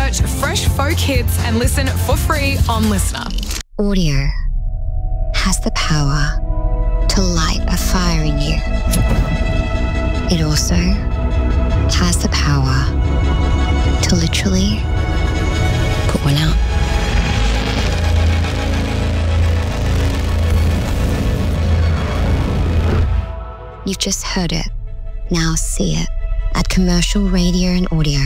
Search Fresh Folk Hits and listen for free on Listener. Audio has the power to light a fire in you. It also has the power to literally put one out. You've just heard it. Now see it at Commercial Radio and Audio,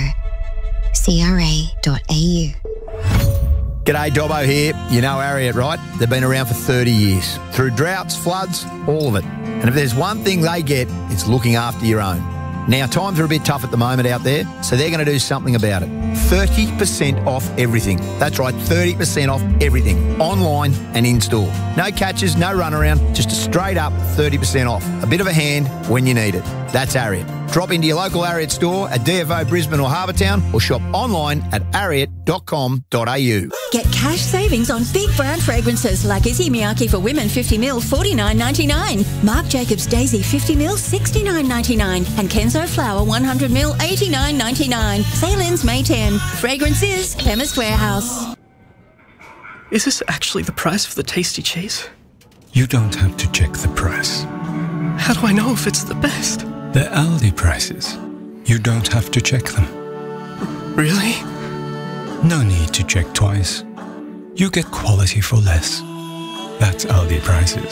CRA.au. G'day, Dobbo here. You know Ariat, right? They've been around for 30 years. Through droughts, floods, all of it. And if there's one thing they get, it's looking after your own. Now, times are a bit tough at the moment out there, so they're going to do something about it. 30% off everything. That's right, 30% off everything. Online and in-store. No catches, no runaround, just a straight up 30% off. A bit of a hand when you need it. That's Ariat. Drop into your local Ariat store at DFO Brisbane or Harbour Town or shop online at ariat.com.au. Get cash savings on big brand fragrances like Issey Miyake for women 50ml $49.99, Marc Jacobs Daisy 50ml $69.99 and Kenzo Flower 100ml $89.99. Sale ends May 10. Fragrances, Chemist Warehouse. Is this actually the price of the tasty cheese? You don't have to check the price. How do I know if it's the best? They're Aldi prices. You don't have to check them. Really? No need to check twice. You get quality for less. That's Aldi prices.